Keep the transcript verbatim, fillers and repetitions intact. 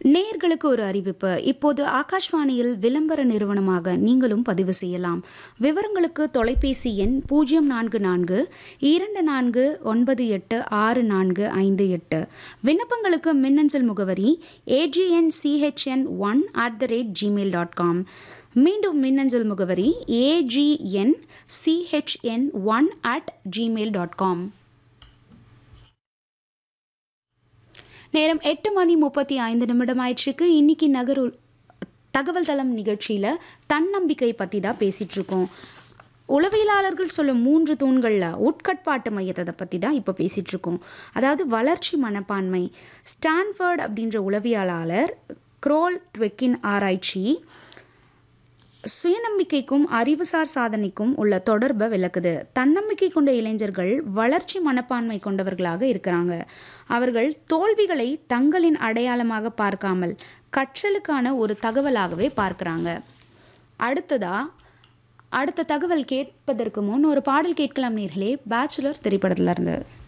நேயர்களுக்கு ஒரு அறிவிப்பு. இப்போது ஆகாஷ்வாணியில் விளம்பர நிறுவனமாக நீங்களும் பதிவு செய்யலாம். விவரங்களுக்கு தொலைபேசி எண் பூஜ்ஜியம் நான்கு நான்கு இரண்டு நான்கு ஒன்பது எட்டு ஆறு நான்கு ஐந்து எட்டு. விண்ணப்பங்களுக்கு மின்னஞ்சல் முகவரி ஏஜிஎன்சிஹெச்என் one at the rate Gmail dot com. மீண்டும் மின்னஞ்சல் முகவரி ஏஜிஎன்சிஹெச்என் one at Gmail dot com. நேரம் எட்டு மணி முப்பத்தி ஐந்து நிமிடம் ஆயிடுச்சுக்கு. இன்னைக்கு நகரு தகவல் தளம் நிகழ்ச்சியில் தன்னம்பிக்கை பற்றி தான் பேசிகிட்டு இருக்கோம். உளவியலாளர்கள் சொல்லும் மூன்று தூண்களில் உட்கட்பாட்டு மையத்தை பற்றி தான் இப்போ பேசிகிட்டு இருக்கோம். அதாவது வளர்ச்சி மனப்பான்மை. ஸ்டான்ஃபர்ட் அப்படின்ற உளவியலாளர் க்ரோல் ட்வெக்கின் ஆராய்ச்சி சுயநம்பிக்கைக்கும் அறிவுசார் சாதனைக்கும் உள்ள தொடர்பை விளக்குது. தன்னம்பிக்கை கொண்ட இளைஞர்கள் வளர்ச்சி மனப்பான்மை கொண்டவர்களாக இருக்கிறாங்க. அவர்கள் தோல்விகளை தங்களின் அடையாளமாக பார்க்காமல் கற்றலுக்கான ஒரு தகவலாகவே பார்க்குறாங்க. அடுத்ததா அடுத்த தகவல் கேட்பதற்கு முன் ஒரு பாடல் கேட்கலாம் நேர்களே. பேச்சுலர் திரைப்படத்துல இருந்து.